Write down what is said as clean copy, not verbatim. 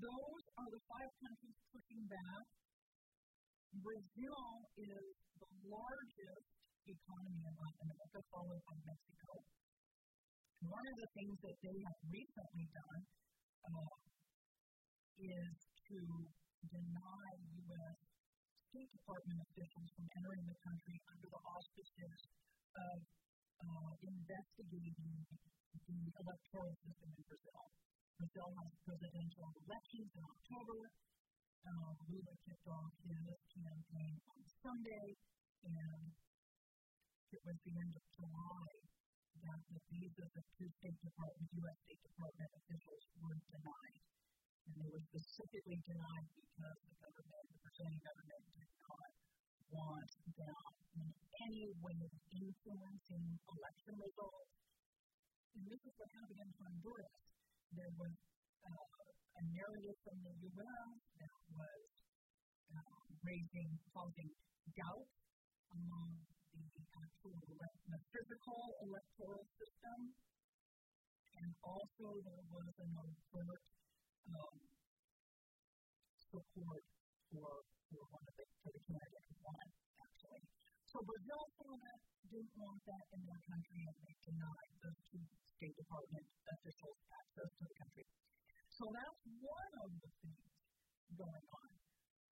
those are the 5 countries pushing back. Brazil is the largest economy in Latin America, followed by Mexico. One of the things that they have recently done is to deny U.S. State Department officials from entering the country under the auspices of investigating the electoral system in Brazil. Brazil has presidential elections in October. Lula kicked off his campaign on Sunday, and it was the end of July that the visas of 2 State Department, U.S. State Department officials were denied. And they were specifically denied because the Brazilian government did not want them in any way influencing election results. And this is what happened in Honduras. There was a narrative from the U.S. that was causing doubt among the physical electoral system, and also there was an overt support for the candidate who won, actually. So Brazil didn't want that in their country, and they denied those 2